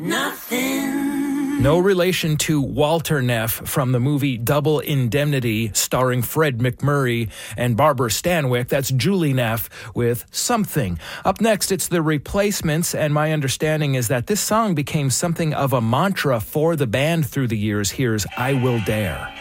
Nothing. No relation to Walter Neff from the movie Double Indemnity, starring Fred MacMurray and Barbara Stanwyck. That's Julie Neff with Something. Up next, it's The Replacements, and my understanding is that this song became something of a mantra for the band through the years. Here's I Will Dare.